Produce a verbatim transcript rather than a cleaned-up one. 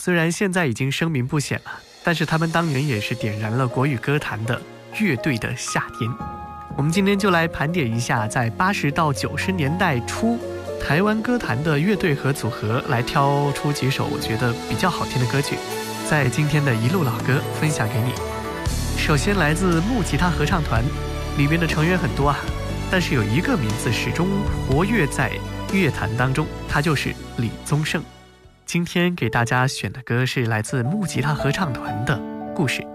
虽然现在已经声名不显了，但是他们当年也是点燃了国语歌坛的乐队的夏天。我们今天就来盘点一下在八十到九十年代初台湾歌坛的乐队和组合，来挑出几首我觉得比较好听的歌曲，在今天的一路老歌分享给你。首先来自木吉他合唱团，里面的成员很多啊，但是有一个名字始终活跃在乐坛当中，他就是李宗盛。今天给大家选的歌是来自木吉他合唱团的故事。